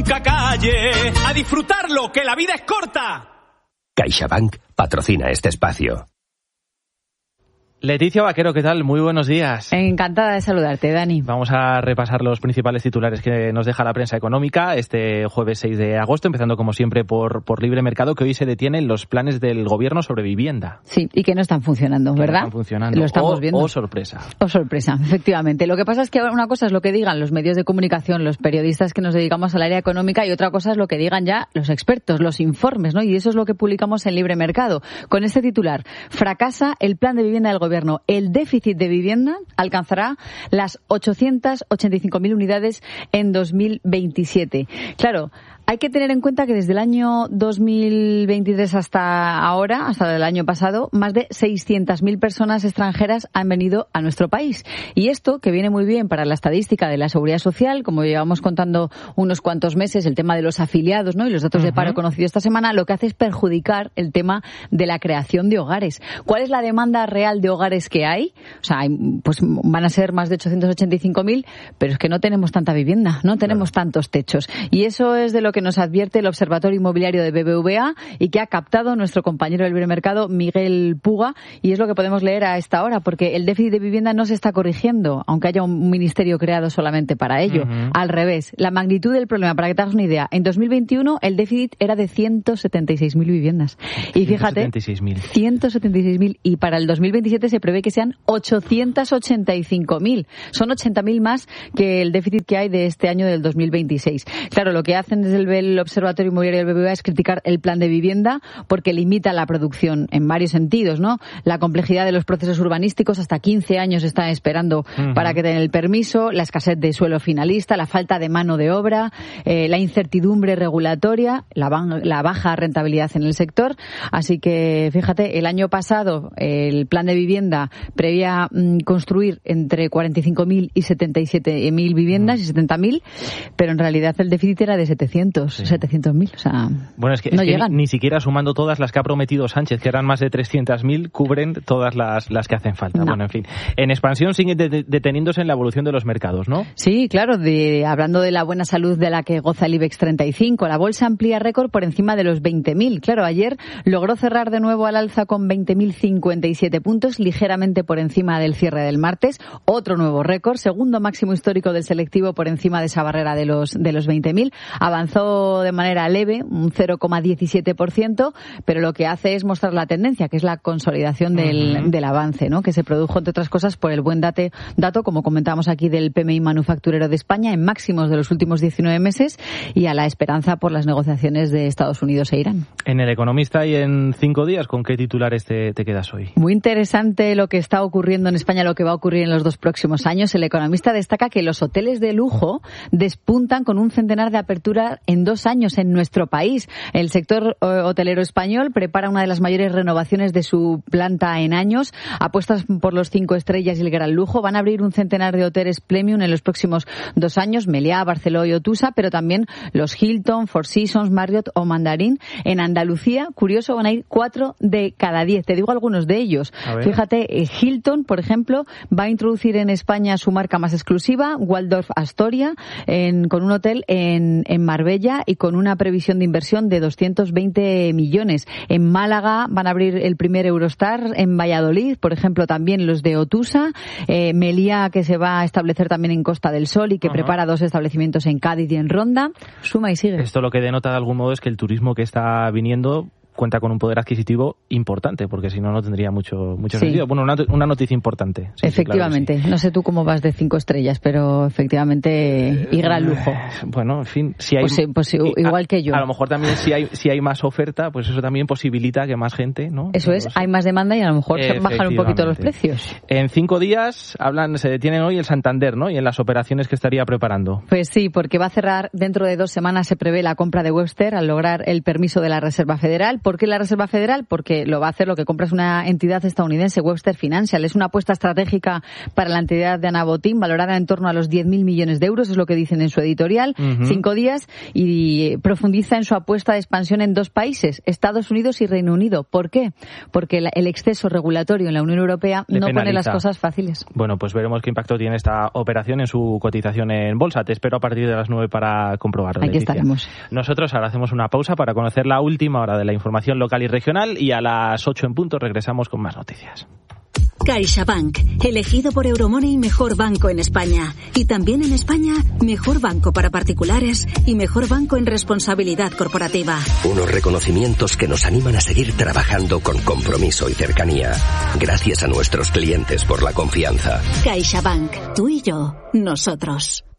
nunca calle. A disfrutarlo, que la vida es corta. CaixaBank patrocina este espacio. Leticia Vaquero, ¿qué tal? Muy buenos días. Encantada de saludarte, Dani. Vamos a repasar los principales titulares que nos deja la prensa económica este jueves 6 de agosto, empezando como siempre por Libre Mercado, que hoy se detienen los planes del gobierno sobre vivienda. Sí, y que no están funcionando, ¿verdad? No están funcionando. Lo estamos viendo. O sorpresa. O sorpresa, efectivamente. Lo que pasa es que una cosa es lo que digan los medios de comunicación, los periodistas que nos dedicamos al área económica, y otra cosa es lo que digan ya los expertos, los informes, ¿no? Y eso es lo que publicamos en Libre Mercado. Con este titular: fracasa el plan de vivienda del gobierno. El déficit de vivienda alcanzará las 885.000 unidades en 2027. Claro, hay que tener en cuenta que desde el año 2023 hasta ahora, hasta el año pasado, más de 600.000 personas extranjeras han venido a nuestro país. Y esto, que viene muy bien para la estadística de la Seguridad Social, como llevamos contando unos cuantos meses, el tema de los afiliados, ¿no? Y los datos de paro conocidos esta semana, lo que hace es perjudicar el tema de la creación de hogares. ¿Cuál es la demanda real de hogares que hay? O sea, pues van a ser más de 885.000, pero es que no tenemos tanta vivienda, no tenemos tantos techos. Y eso es de lo que nos advierte el Observatorio Inmobiliario de BBVA y que ha captado nuestro compañero del Libre Mercado, Miguel Puga, y es lo que podemos leer a esta hora, porque el déficit de vivienda no se está corrigiendo, aunque haya un ministerio creado solamente para ello. Al revés, la magnitud del problema, para que te hagas una idea, en 2021 el déficit era de 176.000 viviendas. Y fíjate, 176.000, y para el 2027 se prevé que sean 885.000. Son 80.000 más que el déficit que hay de este año del 2026. Claro, lo que hacen desde el Observatorio Inmobiliario del BBVA es criticar el plan de vivienda porque limita la producción en varios sentidos, ¿no? La complejidad de los procesos urbanísticos, hasta 15 años están esperando para que den el permiso, la escasez de suelo finalista, la falta de mano de obra, la incertidumbre regulatoria, la baja rentabilidad en el sector. Así que, fíjate, el año pasado el plan de vivienda preveía construir entre 45.000 y 77.000 viviendas y 70.000, pero en realidad el déficit era de 700.000, o sea, bueno, es que llegan. Ni siquiera sumando todas las que ha prometido Sánchez, que eran más de 300.000, cubren todas las que hacen falta. No. Bueno, en fin. En expansión sigue deteniéndose en la evolución de los mercados, ¿no? Sí, claro, hablando de la buena salud de la que goza el IBEX 35, la bolsa amplía récord por encima de los 20.000. Claro, ayer logró cerrar de nuevo al alza con 20.057 puntos, ligeramente por encima del cierre del martes. Otro nuevo récord, segundo máximo histórico del selectivo por encima de esa barrera de los 20.000. Avanzó de manera leve, un 0,17%, pero lo que hace es mostrar la tendencia, que es la consolidación del avance, ¿no? Que se produjo, entre otras cosas, por el buen dato, como comentábamos aquí, del PMI manufacturero de España, en máximos de los últimos 19 meses, y a la esperanza por las negociaciones de Estados Unidos e Irán. En El Economista y en 5 días, ¿con qué titulares te quedas hoy? Muy interesante lo que está ocurriendo en España, lo que va a ocurrir en los 2 próximos años. El Economista destaca que los hoteles de lujo despuntan con un centenar de aperturas en 2 años en nuestro país. El sector hotelero español prepara una de las mayores renovaciones de su planta en años. Apuestas por los 5 estrellas y el gran lujo. Van a abrir un centenar de hoteles premium en los próximos 2 años, Meliá, Barceló y Otusa, pero también los Hilton, Four Seasons, Marriott o Mandarín. En Andalucía, curioso, van a ir 4 de cada 10. Te digo algunos de ellos. Fíjate, Hilton, por ejemplo, va a introducir en España su marca más exclusiva, Waldorf Astoria, con un hotel en Marbella y con una previsión de inversión de 220 millones. En Málaga van a abrir el primer Eurostar, en Valladolid, por ejemplo, también los de Otusa, Meliá, que se va a establecer también en Costa del Sol y que prepara 2 establecimientos en Cádiz y en Ronda. Suma y sigue. Esto lo que denota de algún modo es que el turismo que está viniendo cuenta con un poder adquisitivo importante, porque si no, no tendría mucho sentido. Bueno, una noticia importante. Sí, efectivamente. Sí, claro que sí. No sé tú cómo vas de 5 estrellas, pero efectivamente, y gran lujo. Bueno, en fin, si hay... Pues igual que yo. A lo mejor también si hay más oferta, pues eso también posibilita que más gente, ¿no? Eso es, hay más demanda y a lo mejor se bajan un poquito los precios. En 5 días se detienen hoy el Santander, ¿no? Y en las operaciones que estaría preparando. Pues sí, porque va a cerrar dentro de 2 semanas, se prevé la compra de Webster al lograr el permiso de la Reserva Federal. ¿Por qué la Reserva Federal? Porque lo va a hacer, lo que compra es una entidad estadounidense, Webster Financial. Es una apuesta estratégica para la entidad de Ana Botín, valorada en torno a los 10.000 millones de euros, es lo que dicen en su editorial. 5 días, y profundiza en su apuesta de expansión en 2 países, Estados Unidos y Reino Unido. ¿Por qué? Porque el exceso regulatorio en la Unión Europea no pone las cosas fáciles. Bueno, pues veremos qué impacto tiene esta operación en su cotización en bolsa. Te espero a partir de las 9 para comprobarlo. Aquí estaremos. Nosotros ahora hacemos una pausa para conocer la última hora de la información local y regional, y a las 8 en punto regresamos con más noticias. CaixaBank, elegido por Euromoney mejor banco en España. Y también en España, mejor banco para particulares y mejor banco en responsabilidad corporativa. Unos reconocimientos que nos animan a seguir trabajando con compromiso y cercanía. Gracias a nuestros clientes por la confianza. CaixaBank, tú y yo, nosotros.